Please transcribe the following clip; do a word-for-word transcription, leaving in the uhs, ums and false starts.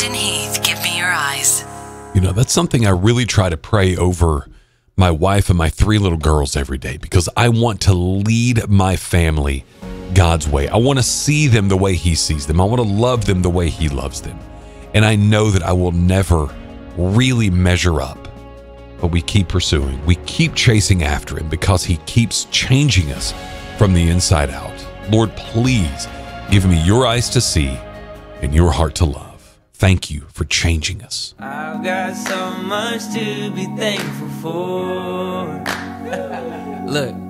Brandon Heath, give me your eyes. You know, that's something I really try to pray over my wife and my three little girls every day, because I want to lead my family God's way. I want to see them the way He sees them. I want to love them the way He loves them. And I know that I will never really measure up, but we keep pursuing. We keep chasing after Him because He keeps changing us from the inside out. Lord, please give me your eyes to see and your heart to love. Thank you for changing us. I've got so much to be thankful for. Look.